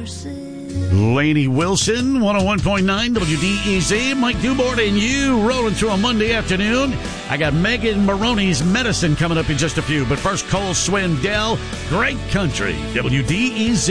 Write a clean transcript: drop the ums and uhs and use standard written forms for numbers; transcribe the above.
Lainey Wilson, 101.9 WDEZ. Mike Dubort and you rolling through a Monday afternoon. I got Megan Maroney's Medicine coming up in just a few. But first, Cole Swindell, Great Country, WDEZ.